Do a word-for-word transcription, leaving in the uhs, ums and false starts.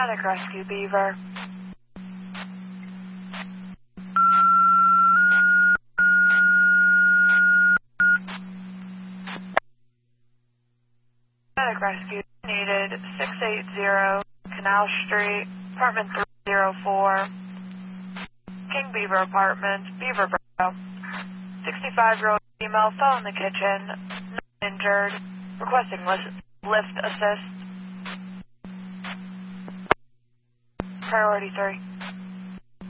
Medic Rescue Beaver. Medic Rescue needed six eight zero Canal Street, apartment three oh four, King Beaver Apartment, Beaverboro. sixty-five-year-old female fell in the kitchen, not injured, requesting lift, lift assist. Priority three.